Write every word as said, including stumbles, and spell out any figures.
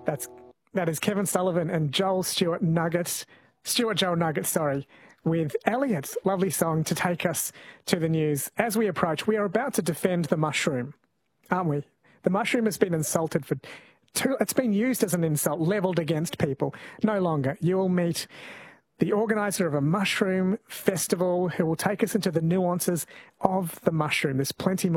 That's that is Kevin Sullivan and Joel Stewart Nugget, Stuart Joel Nugget, sorry, with Elliot's lovely song to take us to the news. As we approach, we are about to defend the mushroom, aren't we? The mushroom has been insulted for two, it's been used as an insult, levelled against people. No longer. You will meet the organiser of a mushroom festival who will take us into the nuances of the mushroom. There's plenty more.